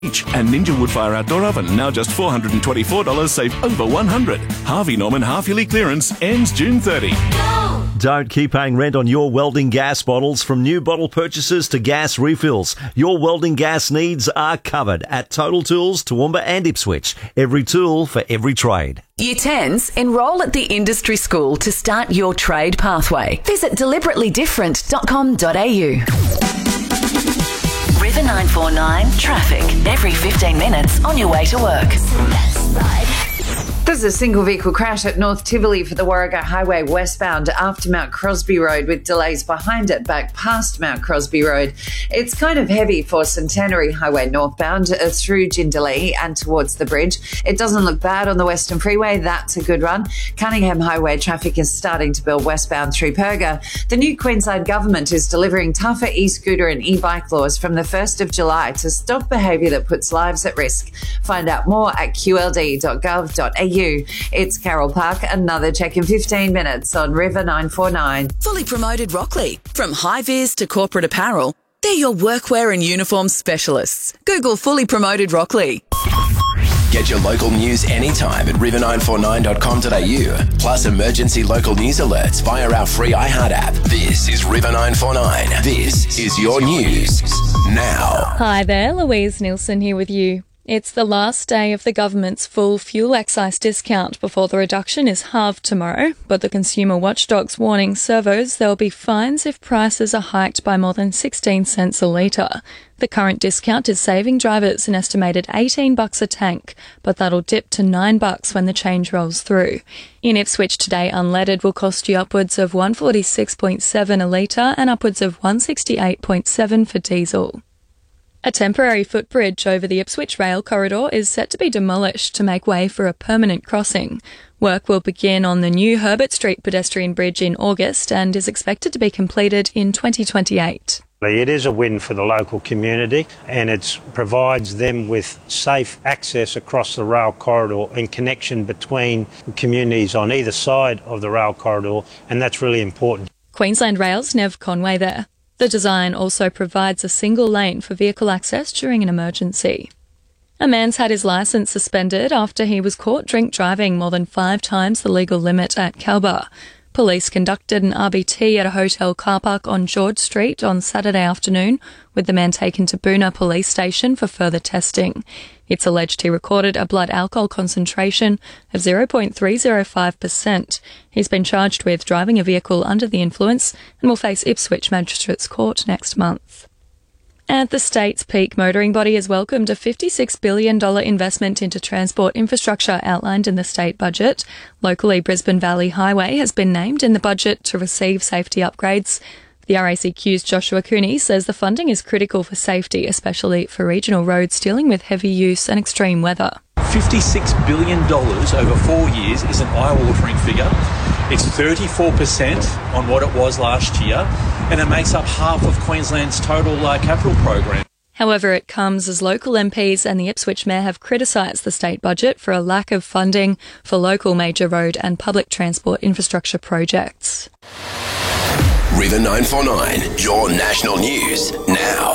each. And Ninja Woodfire Outdoor Oven, now just $424, save over $100. Harvey Norman half-yearly clearance ends June 30. Don't keep paying rent on your welding gas bottles. From new bottle purchases to gas refills, your welding gas needs are covered at Total Tools, Toowoomba and Ipswich. Every tool for every trade. Year 10s, enrol at the industry school to start your trade pathway. Visit deliberatelyDifferent.com.au. River 949 traffic every 15 minutes on your way to work. There's a single vehicle crash at North Tivoli for the Warragah Highway westbound after Mount Crosby Road, with delays behind it back past Mount Crosby Road. It's kind of heavy for Centenary Highway northbound through Jindalee and towards the bridge. It doesn't look bad on the Western Freeway. That's a good run. Cunningham Highway traffic is starting to build westbound through Perga. The new Queensland government is delivering tougher e-scooter and e-bike laws from the 1st of July to stop behaviour that puts lives at risk. Find out more at qld.gov.au. It's Carol Park. Another check in 15 minutes on River 949. Fully Promoted Rockley. From high-vis to corporate apparel, they're your workwear and uniform specialists. Google Fully Promoted Rockley. Get your local news anytime at river949.com.au. Plus emergency local news alerts via our free iHeart app. This is River 949. This is your news now. Hi there, Louise Nielsen here with you. It's the last day of the government's full fuel excise discount before the reduction is halved tomorrow, but the consumer watchdog's warning servos there'll be fines if prices are hiked by more than 16 cents a litre. The current discount is saving drivers an estimated $18 a tank, but that'll dip to $9 when the change rolls through. In Ipswich today, unleaded will cost you upwards of $146.7 a litre and upwards of $168.7 for diesel. A temporary footbridge over the Ipswich rail corridor is set to be demolished to make way for a permanent crossing. Work will begin on the new Herbert Street pedestrian bridge in August and is expected to be completed in 2028. It is a win for the local community, and it provides them with safe access across the rail corridor and connection between communities on either side of the rail corridor, and that's really important. Queensland Rail's Nev Conway there. The design also provides a single lane for vehicle access during an emergency. A man's had his licence suspended after he was caught drink driving more than 5 times the legal limit at Kelbar. Police conducted an RBT at a hotel car park on George Street on Saturday afternoon, with the man taken to Boonah Police Station for further testing. It's alleged he recorded a blood alcohol concentration of 0.305%. He's been charged with driving a vehicle under the influence and will face Ipswich Magistrates Court next month. And the state's peak motoring body has welcomed a $56 billion investment into transport infrastructure outlined in the state budget. Locally, Brisbane Valley Highway has been named in the budget to receive safety upgrades. The RACQ's Joshua Cooney says the funding is critical for safety, especially for regional roads dealing with heavy use and extreme weather. $56 billion over 4 years is an eye-watering figure. It's 34% on what it was last year, and it makes up half of Queensland's total capital program. However, it comes as local MPs and the Ipswich Mayor have criticised the state budget for a lack of funding for local major road and public transport infrastructure projects. River 949, your national news now.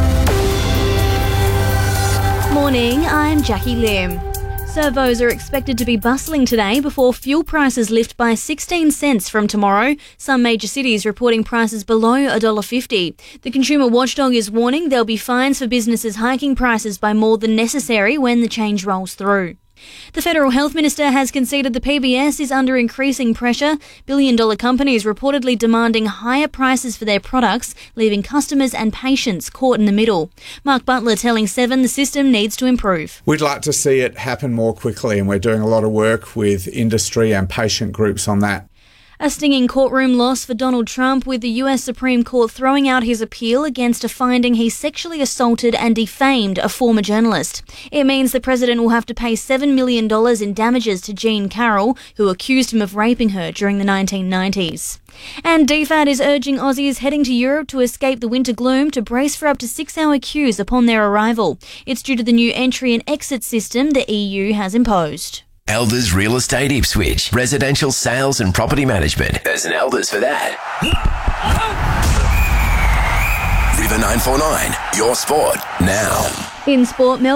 Morning, I'm Jackie Lim. Servos are expected to be bustling today before fuel prices lift by 16 cents from tomorrow. Some major cities reporting prices below $1.50. The consumer watchdog is warning there'll be fines for businesses hiking prices by more than necessary when the change rolls through. The Federal Health Minister has conceded the PBS is under increasing pressure. billion-dollar companies reportedly demanding higher prices for their products, leaving customers and patients caught in the middle. Mark Butler telling Seven the system needs to improve. We'd like to see it happen more quickly, and we're doing a lot of work with industry and patient groups on that. A stinging courtroom loss for Donald Trump, with the US Supreme Court throwing out his appeal against a finding he sexually assaulted and defamed a former journalist. It means the president will have to pay $7 million in damages to Jean Carroll, who accused him of raping her during the 1990s. And DFAT is urging Aussies heading to Europe to escape the winter gloom to brace for up to 6-hour queues upon their arrival. It's due to the new entry and exit system the EU has imposed. Elders Real Estate Ipswich. Residential sales and property management. There's an Elders for that. River 949. Your sport now. In sport,